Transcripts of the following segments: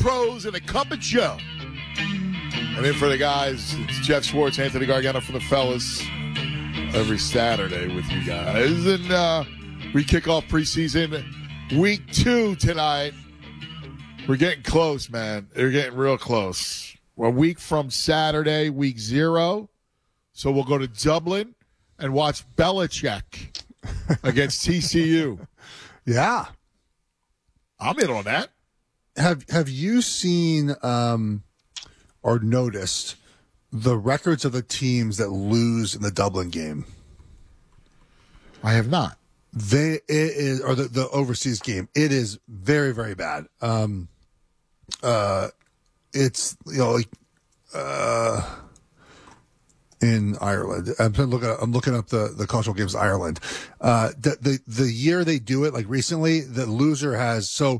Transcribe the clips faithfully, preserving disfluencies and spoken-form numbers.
Pros and a Cup of Joe. And then for the guys, it's Jeff Schwartz, Anthony Gargano from the fellas every Saturday with you guys. And uh, we kick off preseason week two tonight. We're getting close, man. They're getting real close. We're a week from Saturday, week zero. So we'll go to Dublin and watch Belichick against T C U. Yeah. I'm in on that. Have Have you seen um, or noticed the records of the teams that lose in the Dublin game? I have not. They it is or the, the overseas game. It is very, very bad. Um, uh, it's you know like uh, in Ireland. I'm looking. I'm looking up the the cultural games in Ireland. Uh, the the the year they do it, like recently, the loser has so.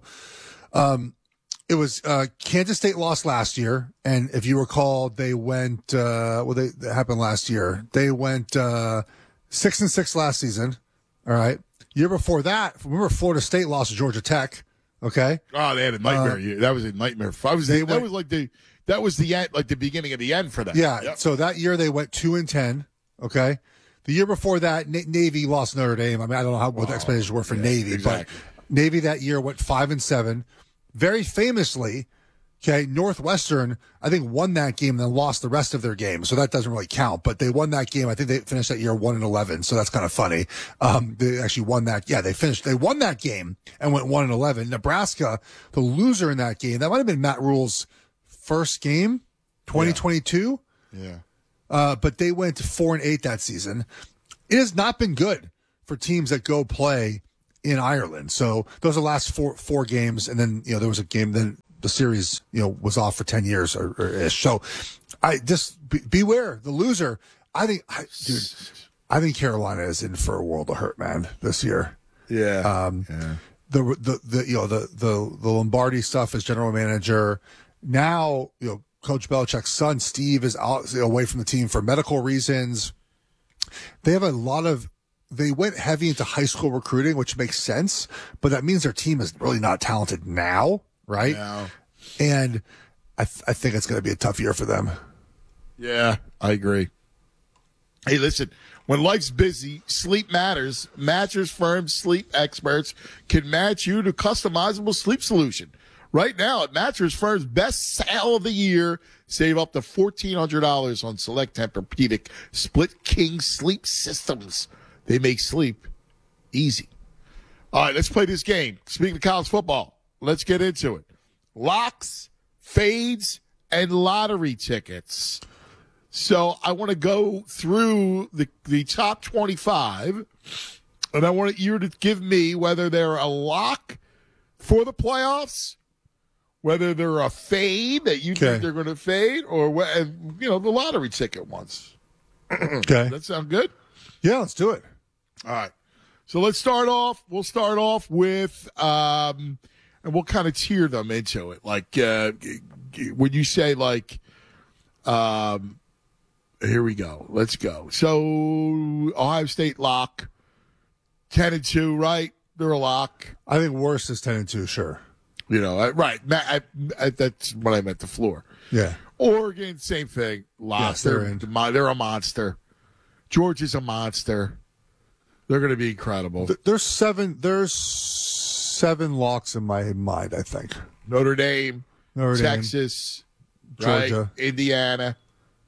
Um, It was uh, Kansas State lost last year, and if you recall, they went. Uh, well, they that happened last year. They went uh, six and six last season. All right. Year before that, remember Florida State lost to Georgia Tech. Okay. Oh, they had a nightmare Uh, year. That was a nightmare. I was they that went- was like the that was the end, like the beginning of the end for them. Yeah. Yep. So that year they went two and ten. Okay. The year before that, Na- Navy lost Notre Dame. I mean, I don't know how what the expectations were for yeah, Navy, exactly. but Navy that year went five and seven. Very famously, okay, Northwestern, I think, won that game and then lost the rest of their games. So that doesn't really count. But they won that game. I think they finished that year one and eleven. So that's kind of funny. Um, they actually won that. Yeah, they finished. They won that game and went one and eleven. Nebraska, the loser in that game, that might have been Matt Rule's first game, twenty twenty-two. Yeah. Uh, but they went to four and eight that season. It has not been good for teams that go play in Ireland. So those are the last four four games, and then you know there was a game. Then the series you know was off for ten years or, or ish. So I just be, beware the loser. I think, I, dude, I think Carolina is in for a world of hurt, man, this year. Yeah. Um, yeah. The the the you know the the the Lombardi stuff as general manager. Now you know Coach Belichick's son Steve is out away from the team for medical reasons. They have a lot of. They went heavy into high school recruiting, which makes sense, but that means their team is really not talented now, right? Now. And I, th- I think it's going to be a tough year for them. Yeah, I agree. Hey, listen, when life's busy, sleep matters. Mattress Firm sleep experts can match you to customizable sleep solution. Right now, at Mattress Firm's best sale of the year, save up to fourteen hundred dollars on select Tempur-Pedic split king sleep systems. They make sleep easy. All right, let's play this game. Speaking of college football, let's get into it. Locks, fades, and lottery tickets. So I want to go through the, the top twenty-five, and I want you to give me whether they're a lock for the playoffs, whether they're a fade that you Okay. think they're going to fade, or, wh- you know, the lottery ticket ones. Okay. That sound good? Yeah, let's do it. All right. So let's start off. We'll start off with, um, and we'll kind of tier them into it. Like, uh, when you say, like, um, here we go. Let's go. So, Ohio State lock, ten and two, right? They're a lock. I think worse is ten and two, sure. You know, I- right. Ma- I, I, that's what I meant, the floor. Yeah. Oregon, same thing. Lock. Yes, they're they're, in. they're a monster. Georgia's a monster. They're going to be incredible. Th- There's seven. There's seven locks in my mind. I think Notre Dame, Notre Dame, Texas, Georgia. right? Indiana.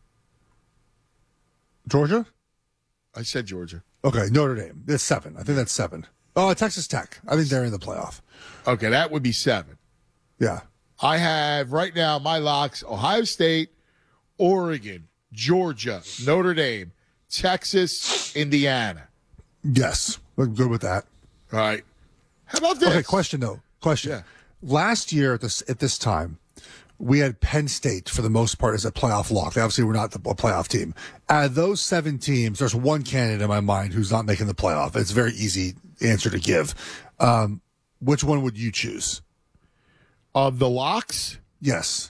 Georgia. I said Georgia. Okay, Notre Dame. That's seven. I think that's seven. Oh, Texas Tech. I think they're in the playoff. Okay, that would be seven. Yeah. I have right now my locks: Ohio State, Oregon, Georgia, Notre Dame, Texas, Indiana. Yes. I'm good with that. All right. How about this? Okay, question though. Question. Yeah. Last year at this at this time, we had Penn State for the most part as a playoff lock. They obviously were not the, a playoff team. Out of those seven teams, there's one candidate in my mind who's not making the playoff. It's a very easy answer to give. Um, which one would you choose? Of the locks? Yes.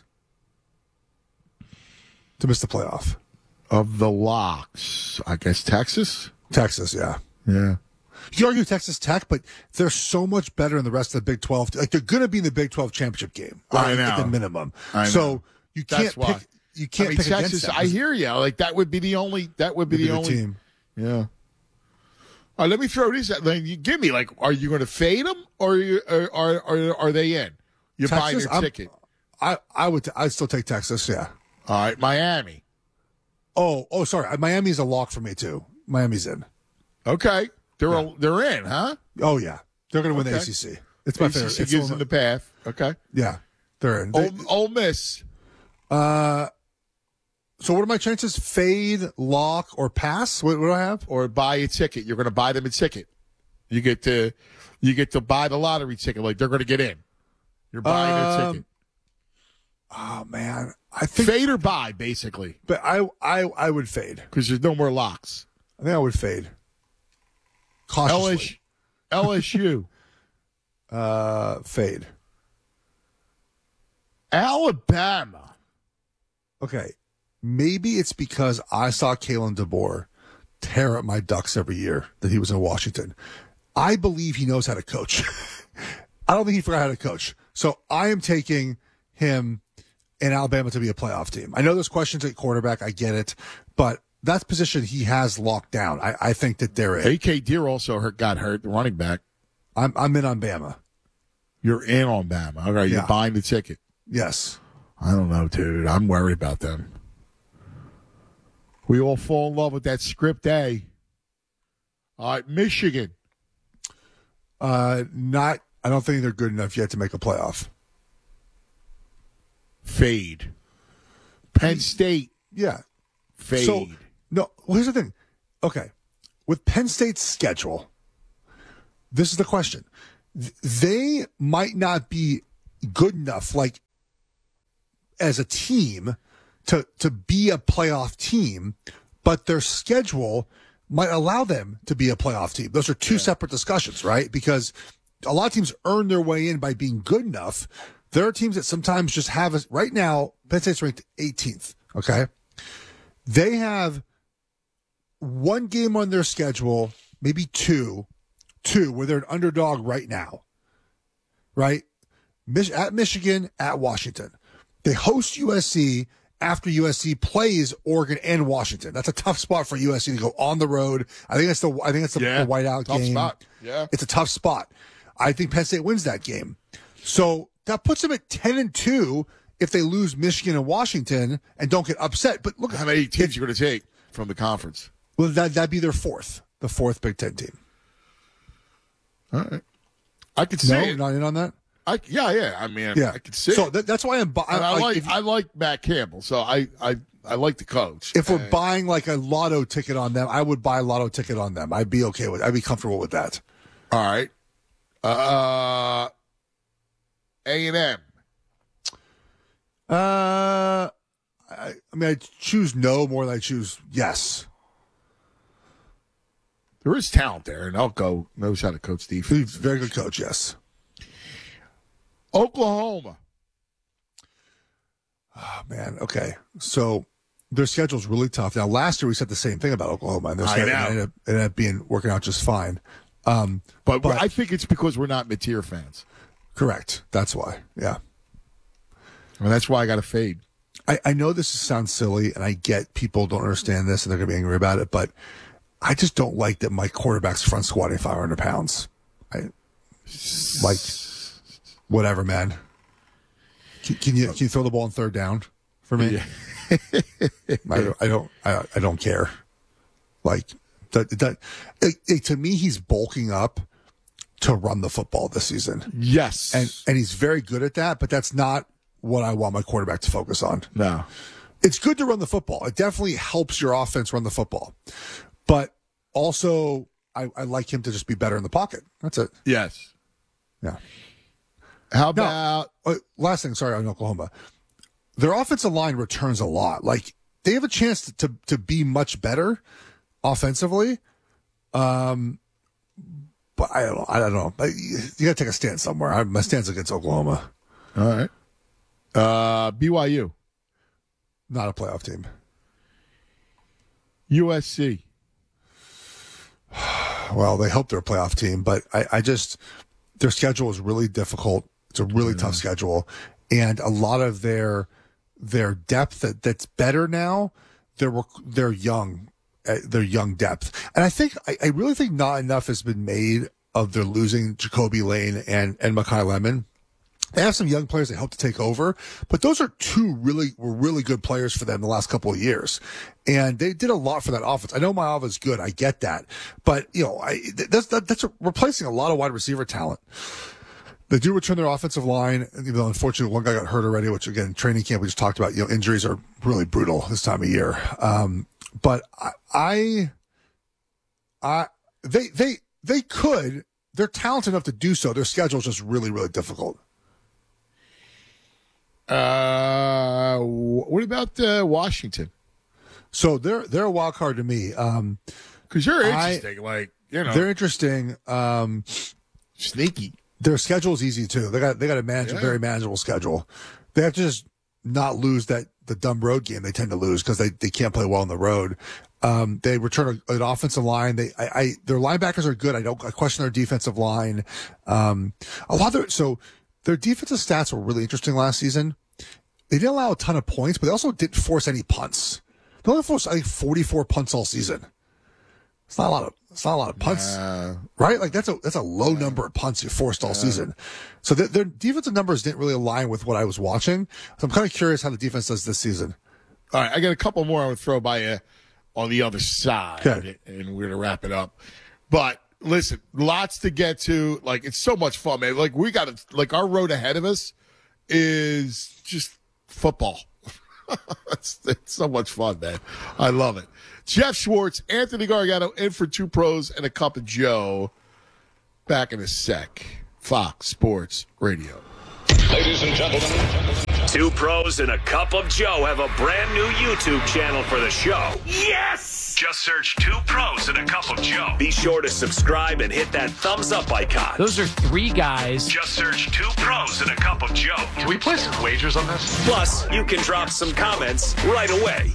To miss the playoff. Of the locks, I guess Texas. Texas, yeah. Yeah. You can argue Texas Tech, but they're so much better in the rest of the Big twelve. Like they're going to be in the Big twelve championship game. I right, know. At the minimum. I know. So you can't That's why. pick. You can't I mean, pick Texas. against them. I hear you. Like that would be the only. That would be They'd the only team. Yeah. All right, let me throw this at like, you give me like, are you going to fade them or are, you, are, are, are, are they in? You're Texas, buying their I'm- ticket. I I would. I'd still take Texas. Yeah. All right, Miami. Oh, oh, sorry. Miami's a lock for me too. Miami's in. Okay, they're all, they're in, huh? Oh yeah, they're going to win the Okay. A C C. It's my A C C favorite. It's gives one them of the path. Okay. yeah, they're in. They- Ole, Ole Miss. uh, so what are my chances? Fade, lock, or pass? What, what do I have? Or buy a ticket. You're going to buy them a ticket. You get to, you get to buy the lottery ticket. Like they're going to get in. You're buying their Um, ticket. Oh man, I think. Fade or buy, basically, But I I I would fade. because there's no more locks. I think I would fade. Cautiously. L S U. L S U. Uh, fade. Alabama. Okay, maybe it's because I saw Kalen DeBoer tear up my Ducks every year that he was in Washington. I believe he knows how to coach. I don't think he forgot how to coach. So I am taking him in Alabama to be a playoff team. I know there's questions at quarterback. I get it. But that position he has locked down. I, I think that they're in. A K Deer also hurt, got hurt, the running back. I'm, I'm in on Bama. You're in on Bama. All right, you're Yeah. buying the ticket. Yes. I don't know, dude. I'm worried about them. We all fall in love with that script A. All right, Michigan. Uh, not, I don't think they're good enough yet to make a playoff. Fade. Penn State. Yeah. Fade. So, no, well, here's the thing. Okay. With Penn State's schedule, this is the question. Th- They might not be good enough, like, as a team to, to be a playoff team, but their schedule might allow them to be a playoff team. Those are two separate discussions, right? Because a lot of teams earn their way in by being good enough. There are teams that sometimes just have us right now. Penn State's ranked eighteenth. Okay. They have one game on their schedule, maybe two, two where they're an underdog right now, right? Mich- at Michigan, at Washington. They host U S C after U S C plays Oregon and Washington. That's a tough spot for U S C to go on the road. I think that's the I think that's the, Yeah, the whiteout tough game. spot. Yeah. It's a tough spot. I think Penn State wins that game. So that puts them at ten and two if they lose Michigan and Washington and don't get upset. But look, How many teams you going to take from the conference? well, that that'd be their fourth, the fourth Big Ten team. All right. I could see No, it. you're not in on that. I, yeah, yeah. I mean, Yeah, I could see So it. that, that's why I'm. bu- And I like, like if, I like Matt Campbell, so I I, I like the coach. if we're Uh, buying like a lotto ticket on them, I would buy a lotto ticket on them. I'd be okay with. I'd be comfortable with that. all right, uh, A and M. Uh, I, I mean, I choose no more than I choose yes. There is talent there, and Elko knows how to coach He's defense. a very good coach. Yes. Oklahoma. Oh, man. Okay. So their schedule's really tough. Now, last year we said the same thing about Oklahoma, and their I schedule know. ended up, ended up being working out just fine. Um, But, But- I think it's because we're not mid-tier fans. correct. That's why. Yeah. And that's why I got to fade. I, I know this sounds silly, and I get people don't understand this, and they're going to be angry about it, but I just don't like that my quarterback's front squatting five hundred pounds. I like whatever, man. Can, can you can you throw the ball on third down for me? Yeah. I don't. I don't. I, I don't care. Like that. That it, it- to me, he's bulking up to run the football this season, Yes. and and he's very good at that. But that's not what I want my quarterback to focus on. no. It's good to run the football. It definitely helps your offense run the football. But also, I, I like him to just be better in the pocket. That's it. Yes. Yeah. How about Uh, last thing, sorry, on Oklahoma. Their offensive line returns a lot. Like, they have a chance to, to, to be much better offensively. Um, but I don't know. I don't know. I, you got to take a stand somewhere. I, my stand's against Oklahoma. all right? Uh, B Y U, Not a playoff team. U S C. well, they hope they're a playoff team, but I, I just their schedule is really difficult. It's a really mm. tough schedule, and a lot of their their depth that, that's better now. They're they're young, they're young depth, and I think I, I really think not enough has been made of their losing Jacoby Lane and and Mekhi Lemon. They have some young players they hope to take over, but those are two really were really good players for them the last couple of years, and they did a lot for that offense. I know Maava is good, I get that, but you know, I that's that, that's replacing a lot of wide receiver talent. They do return their offensive line, even though unfortunately one guy got hurt already, which again, training camp we just talked about. You know, injuries are really brutal this time of year. Um, but I, I, I, they they they could. They're talented enough to do so. Their schedule is just really really difficult. Uh, what about uh, Washington? So they're they're a wild card to me. Um, because you're interesting, I, like you know, they're interesting. Um, sneaky. Their schedule is easy too. They got they got a manage, yeah. very manageable schedule. They have to just not lose that the dumb road game they tend to lose because they, they can't play well on the road. Um, they return a, an offensive line. They I, I their linebackers are good. I don't I question their defensive line. Um, a lot of their, so. Their defensive stats were really interesting last season. They didn't allow a ton of points, but they also didn't force any punts. They only forced, I think, forty-four punts all season. It's not a lot of, it's not a lot of punts, uh, right? Like that's a, that's a low uh, number of punts you forced all uh, season. So their, their defensive numbers didn't really align with what I was watching. So I'm kind of curious how the defense does this season. All right. I got a couple more I would throw by you on the other side, okay. and we're going to wrap it up. But, listen, lots to get to. Like, it's so much fun, man. Like, we got to, like, our road ahead of us is just football. it's, it's so much fun, man. I love it. Jeff Schwartz, Anthony Gargano in for Two Pros and a Cup of Joe. Back in a sec. Fox Sports Radio. Ladies and gentlemen, Two Pros and a Cup of Joe have a brand new YouTube channel for the show. Yes! Just search Two Pros and a Cup of Joe. Be sure to subscribe and hit that thumbs up icon. Those are three guys. Just search Two Pros and a Cup of Joe. Can we play some wagers on this? Plus, you can drop some comments right away.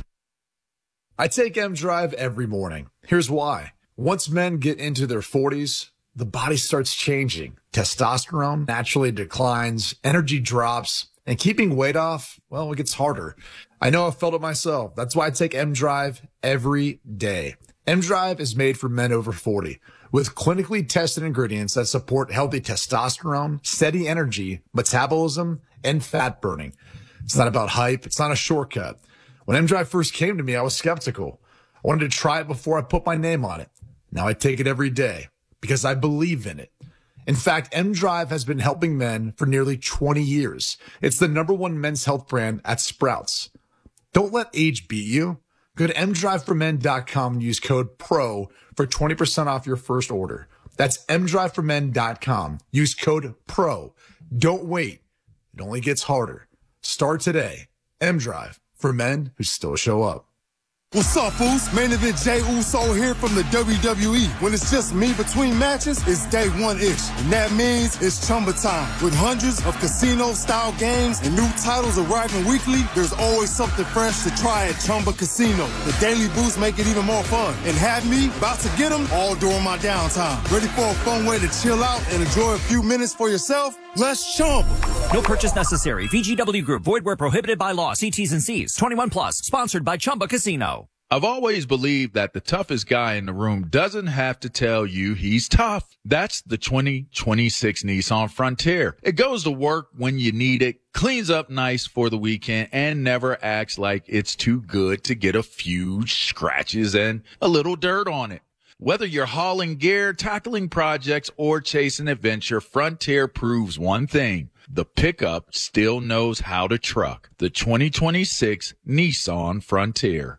I take M Drive every morning. Here's why. Once men get into their forties, the body starts changing. Testosterone naturally declines, energy drops, and keeping weight off, well, it gets harder. I know I've felt it myself. That's why I take M Drive every day. M Drive is made for men over forty with clinically tested ingredients that support healthy testosterone, steady energy, metabolism, and fat burning. It's not about hype. It's not a shortcut. When M Drive first came to me, I was skeptical. I wanted to try it before I put my name on it. Now I take it every day because I believe in it. In fact, M Drive has been helping men for nearly twenty years. It's the number one men's health brand at Sprouts. Don't let age beat you. Go to m drive for men dot com and use code PRO for twenty percent off your first order. That's m drive for men dot com. Use code PRO. Don't wait. It only gets harder. Start today. M Drive for men who still show up. What's up, fools? Main event Jey Uso here from the W W E. When it's just me between matches, it's day one-ish. And that means it's Chumba time. With hundreds of casino-style games and new titles arriving weekly, there's always something fresh to try at Chumba Casino. The daily boosts make it even more fun. And have me about to get them all during my downtime. Ready for a fun way to chill out and enjoy a few minutes for yourself? Let's Chumba. No purchase necessary. V G W Group. Void where prohibited by law. See T's and C's. twenty-one plus. Sponsored by Chumba Casino. I've always believed that the toughest guy in the room doesn't have to tell you he's tough. That's the twenty twenty-six Nissan Frontier. It goes to work when you need it, cleans up nice for the weekend, and never acts like it's too good to get a few scratches and a little dirt on it. Whether you're hauling gear, tackling projects, or chasing adventure, Frontier proves one thing. The pickup still knows how to truck. The twenty twenty-six Nissan Frontier.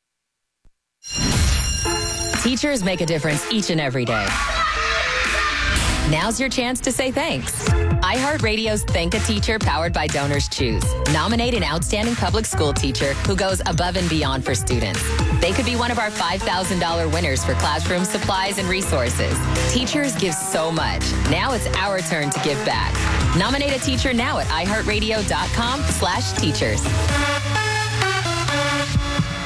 Teachers make a difference each and every day. Now's your chance to say thanks. iHeartRadio's Thank a Teacher powered by Donors Choose. Nominate an outstanding public school teacher who goes above and beyond for students. They could be one of our five thousand dollars winners for classroom supplies and resources. Teachers give so much. Now it's our turn to give back. Nominate a teacher now at iHeartRadio.com slash teachers.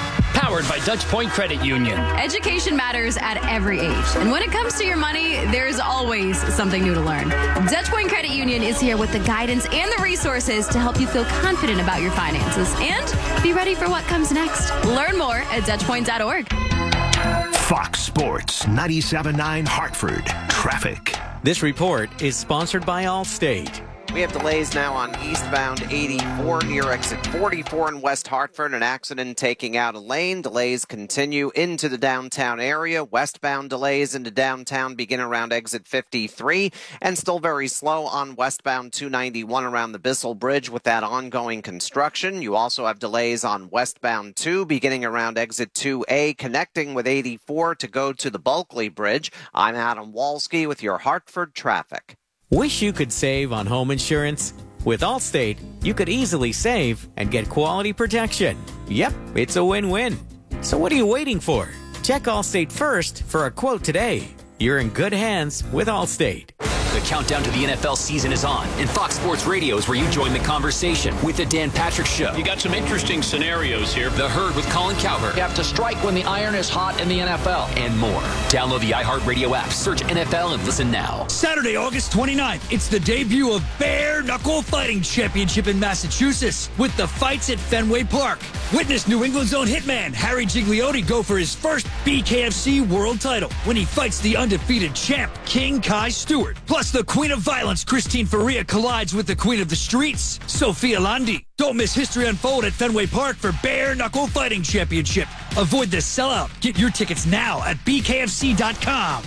Powered by Dutch Point Credit Union. Education matters at every age. And when it comes to your money, there's always something new to learn. Dutch Point Credit Union is here with the guidance and the resources to help you feel confident about your finances and be ready for what comes next. Learn more at Dutch Point dot org. Fox Sports ninety-seven point nine Hartford. Traffic. This report is sponsored by Allstate. We have delays now on eastbound eighty-four near exit forty-four in West Hartford. An accident taking out a lane. Delays continue into the downtown area. Westbound delays into downtown begin around exit fifty-three and still very slow on westbound two ninety-one around the Bissell Bridge with that ongoing construction. You also have delays on westbound two beginning around exit two A connecting with eighty-four to go to the Bulkley Bridge. I'm Adam Walski with your Hartford traffic. Wish you could save on home insurance? With Allstate, you could easily save and get quality protection. Yep, it's a win-win. So what are you waiting for? Check Allstate first for a quote today. You're in good hands with Allstate. The countdown to the N F L season is on, and Fox Sports Radio is where you join the conversation with the Dan Patrick Show. You got some interesting scenarios here. The Herd with Colin Cowherd. You have to strike when the iron is hot in the N F L. And more. Download the iHeartRadio app, search N F L, and listen now. Saturday, August twenty-ninth, it's the debut of Bare Knuckle Fighting Championship in Massachusetts with the fights at Fenway Park. Witness New England's own hitman, Harry Gigliotti, go for his first B K F C world title when he fights the undefeated champ, King Kai Stewart. Plus, the Queen of Violence, Christine Faria, collides with the Queen of the Streets, Sophia Landi. Don't miss history unfold at Fenway Park for Bare Knuckle Fighting Championship. Avoid the sellout. Get your tickets now at B K F C dot com.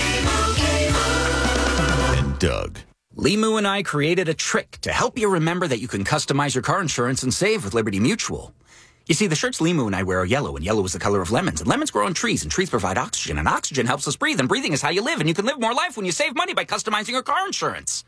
And Doug. Limu and I created a trick to help you remember that you can customize your car insurance and save with Liberty Mutual. You see, the shirts Limu and I wear are yellow, and yellow is the color of lemons, and lemons grow on trees, and trees provide oxygen, and oxygen helps us breathe, and breathing is how you live, and you can live more life when you save money by customizing your car insurance.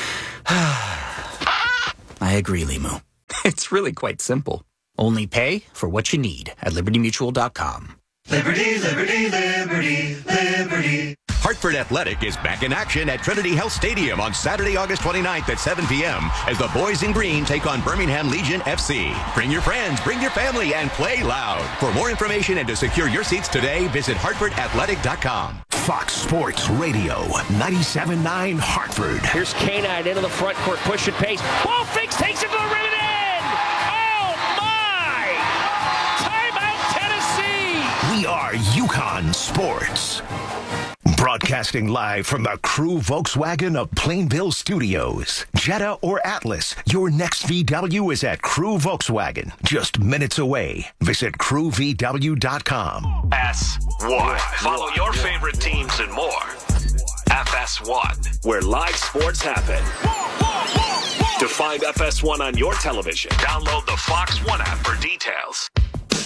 I agree, Limu. It's really quite simple. Only pay for what you need at Liberty Mutual dot com. Liberty, Liberty, Liberty, Liberty. Hartford Athletic is back in action at Trinity Health Stadium on Saturday, August twenty-ninth at seven p.m. as the Boys in Green take on Birmingham Legion F C. Bring your friends, bring your family, and play loud. For more information and to secure your seats today, visit Hartford Athletic dot com. Fox Sports Radio, ninety-seven point nine Hartford. Here's Canine into the front court, push and pace. Ball fakes, takes it to the rim and in! Oh, my! Timeout, Tennessee! We are UConn Sports. Broadcasting live from the Crew Volkswagen of Plainville Studios. Jetta or Atlas, your next V W is at Crew Volkswagen, just minutes away. Visit crew v w dot com. S one. Follow your favorite teams and more. F S one, where live sports happen. To find F S one on your television, download the Fox One app for details.